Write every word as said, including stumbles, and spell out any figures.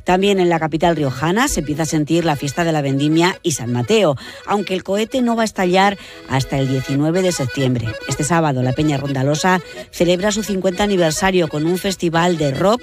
También en la capital riojana se empieza a sentir la fiesta de la vendimia y San Mateo, aunque el cohete no va a estallar hasta el diecinueve de septiembre. Este sábado la Peña Rondalosa celebra su cincuenta aniversario con un festival de rock